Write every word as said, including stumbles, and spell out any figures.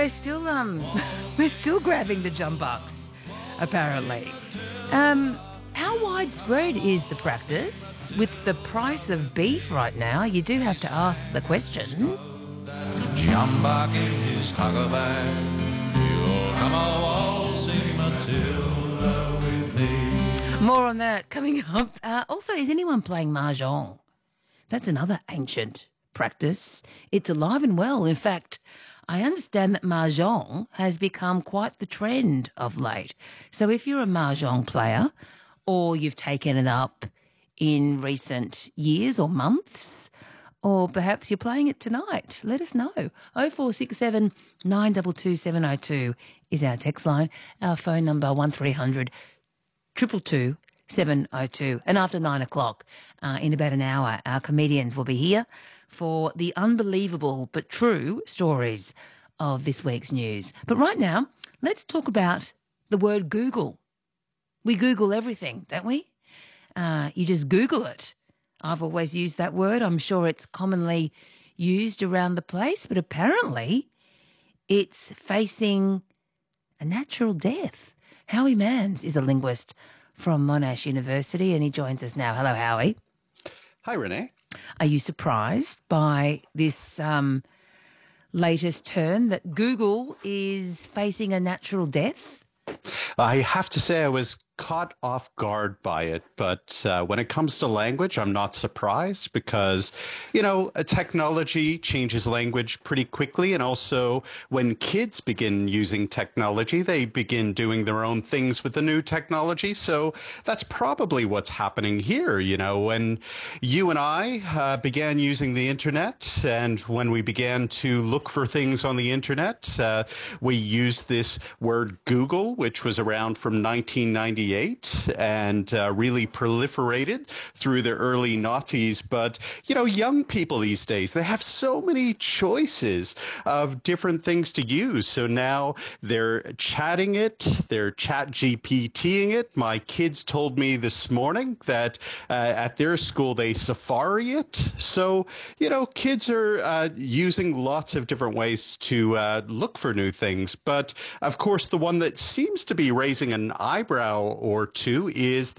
we're still um we're still grabbing the jumbucks, apparently. Um, how widespread is the practice? With the price of beef right now, you do have to ask the question. Jumbuck in his taco bag. You'll come a waltzing Matilda with me. More on that coming up. Uh, also, is anyone playing mahjong? That's another ancient practice. It's alive and well. In fact, I understand that mahjong has become quite the trend of late. So if you're a mahjong player or you've taken it up in recent years or months, or perhaps you're playing it tonight, let us know. oh four six seven, nine two two, seven oh two is our text line. Our phone number one three hundred, two two two, seven oh two. And after nine o'clock, uh, in about an hour, our comedians will be here for the unbelievable but true stories of this week's news. But right now, let's talk about the word Google. We Google everything, don't we? Uh, you just Google it. I've always used that word. I'm sure it's commonly used around the place, but apparently it's facing a natural death. Howie Manns is a linguist from Monash University, and he joins us now. Hello, Howie. Hi, Renee. Are you surprised by this um, latest turn that Google is facing a natural death? I have to say I was caught off guard by it, but uh, when it comes to language, I'm not surprised because, you know, a technology changes language pretty quickly. And also when kids begin using technology, they begin doing their own things with the new technology. So that's probably what's happening here. You know, when you and I uh, began using the internet and when we began to look for things on the internet, uh, we used this word Google, which was around from nineteen ninety-eight and uh, really proliferated through the early noughties. But, you know, young people these days, they have so many choices of different things to use. So now they're chatting it, they're chat GPTing it. My kids told me this morning that uh, at their school they Safari it. So, you know, kids are uh, using lots of different ways to uh, look for new things. But of course, the one that seems to be raising an eyebrow or two is